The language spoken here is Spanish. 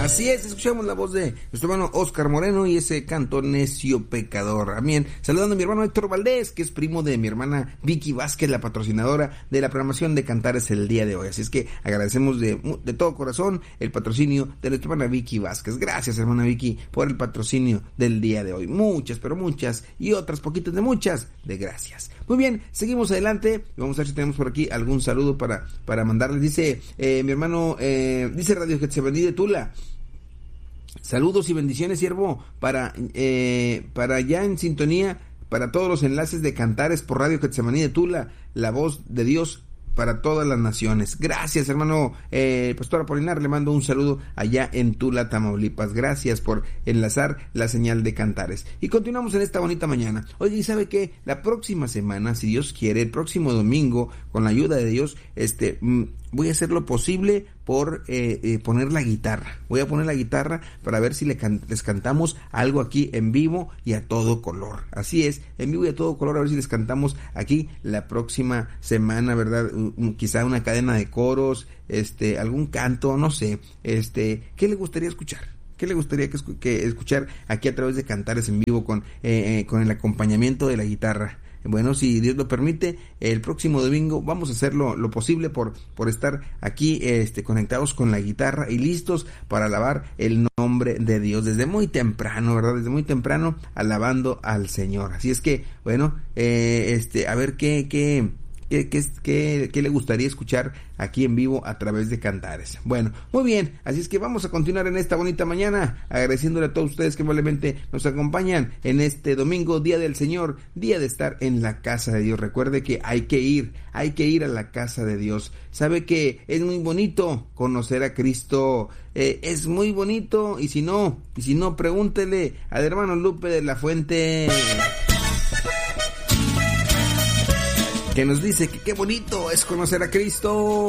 Así es, escuchamos la voz de nuestro hermano Oscar Moreno y ese canto Necio Pecador. Amén. Saludando a mi hermano Héctor Valdés, que es primo de mi hermana Vicky Vázquez, la patrocinadora de la programación de Cantares el día de hoy. Así es que agradecemos de todo corazón el patrocinio de nuestra hermana Vicky Vázquez. Gracias, hermana Vicky, por el patrocinio del día de hoy. Muchas, pero muchas, y otras poquitas de muchas, de gracias. Muy bien, seguimos adelante. Vamos a ver si tenemos por aquí algún saludo para mandarles. Dice mi hermano, dice Radio Getsemaní de Tula. Saludos y bendiciones, siervo, para ya en sintonía, para todos los enlaces de Cantares por Radio Getsemaní de Tula, la voz de Dios para todas las naciones. Gracias, hermano Pastor Apolinar, le mando un saludo allá en Tula, Tamaulipas. Gracias por enlazar la señal de Cantares. Y continuamos en esta bonita mañana. Oye, ¿y sabe qué? La próxima semana, si Dios quiere, el próximo domingo, con la ayuda de Dios, voy a hacer lo posible por poner la guitarra. Voy a poner la guitarra para ver si les cantamos algo aquí en vivo y a todo color. Así es, en vivo y a todo color, a ver si les cantamos aquí la próxima semana, ¿verdad? Quizá una cadena de coros, algún canto, no sé. ¿Qué le gustaría escuchar? ¿Qué le gustaría que escuchar aquí a través de Cantares en vivo con el acompañamiento de la guitarra? Bueno, si Dios lo permite, el próximo domingo vamos a hacer lo posible por estar aquí conectados con la guitarra y listos para alabar el nombre de Dios desde muy temprano, ¿verdad? Desde muy temprano alabando al Señor. Así es que, bueno, a ver qué le gustaría escuchar aquí en vivo a través de Cantares. Bueno, muy bien, así es que vamos a continuar en esta bonita mañana, agradeciéndole a todos ustedes que amablemente nos acompañan en este domingo, Día del Señor, día de estar en la casa de Dios. Recuerde que hay que ir a la casa de Dios. Sabe que es muy bonito conocer a Cristo, es muy bonito, y si no, pregúntele al hermano Lupe de la Fuente, que nos dice que qué bonito es conocer a Cristo.